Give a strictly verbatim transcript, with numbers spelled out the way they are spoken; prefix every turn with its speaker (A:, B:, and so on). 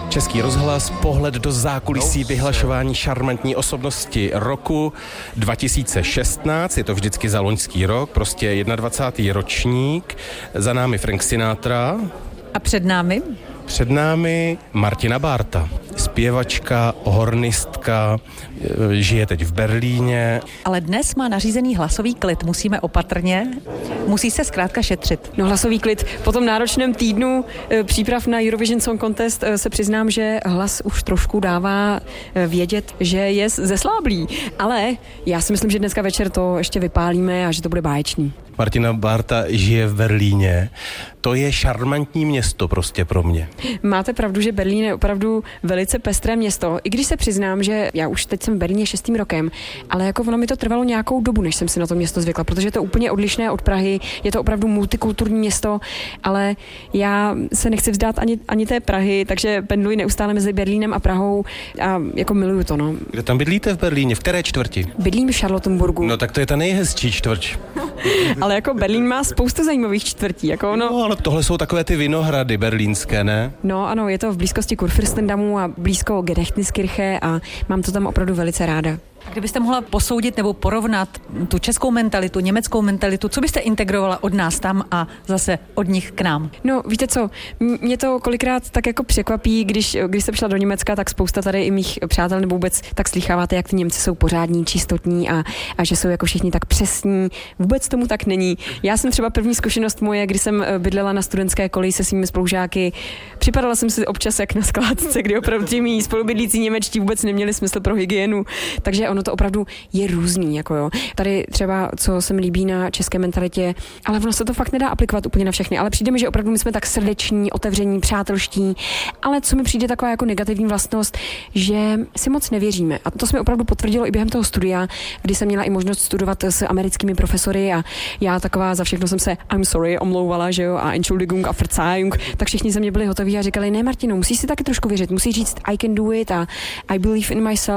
A: Český rozhlas, pohled do zákulisí vyhlašování šarmantní osobnosti roku dva tisíce šestnáct, je to vždycky za loňský rok, prostě dvacátý první ročník, za námi Frank Sinatra.
B: A před námi?
A: Před námi Martina Barta, zpěvačka, hornistka, žije teď v Berlíně.
B: Ale dnes má nařízený hlasový klid, musíme opatrně, musí se zkrátka šetřit.
C: No hlasový klid, po tom náročném týdnu e, příprav na Eurovision Song Contest e, se přiznám, že hlas už trošku dává e, vědět, že je zesláblý, ale já si myslím, že dneska večer to ještě vypálíme a že to bude báječný.
A: Martina Barta žije v Berlíně. To je šarmantní město prostě pro mě.
C: Máte pravdu, že Berlín je opravdu velice pestré město. I když se přiznám, že já už teď jsem v Berlíně šestým rokem, ale jako ono mi to trvalo nějakou dobu, než jsem si na to město zvykla, protože je to úplně odlišné od Prahy, je to opravdu multikulturní město, ale já se nechci vzdát ani, ani té Prahy, takže pendluji neustále mezi Berlínem a Prahou a jako miluju to, no.
A: Kde tam bydlíte v Berlíně? V které čtvrti?
C: Bydlím v Charlottenburgu.
A: No tak to je ta nejhezčí čtvrť.
C: Ale jako Berlín má spoustu zajímavých čtvrtí, jako no.
A: No, ale tohle jsou takové ty vinohrady berlínské, ne?
C: No ano, je to v blízkosti Kurfürstendamu a blízko Gedächtniskirche a mám to tam opravdu velice ráda.
B: A kdybyste mohla posoudit nebo porovnat tu českou mentalitu, německou mentalitu, co byste integrovala od nás tam a zase od nich k nám?
C: No, víte co, mě to kolikrát tak jako překvapí, když, když jsem šla do Německa, tak spousta tady i mých přátel nebo vůbec tak slýcháváte, jak ty Němci jsou pořádní, čistotní a, a že jsou jako všichni tak přesní. Vůbec tomu tak není. Já jsem třeba první zkušenost moje, kdy jsem bydlela na studentské koleji se svými spolužáky. Připadala jsem si občas jak na skládce, kdy opravdu ti mý spolubydlící němečtí vůbec neměli smysl pro hygienu. Takže ono to opravdu je různý, jako jo. Tady třeba, co se mi líbí na české mentalitě, ale ono se to fakt nedá aplikovat úplně na všechny, ale přijde mi, že opravdu my jsme tak srdeční, otevření, přátelští, ale co mi přijde taková jako negativní vlastnost, že si moc nevěříme. A to se mi opravdu potvrdilo i během toho studia, kdy jsem měla i možnost studovat s americkými profesory a já taková za všechno jsem se I'm sorry omlouvala, že jo, a Entschuldigung a Verzeihung, tak všichni ze mě byli hotoví a říkali, ne Martino, musíš si taky trošku věřit, musíš říct I can do it a I believe in myself.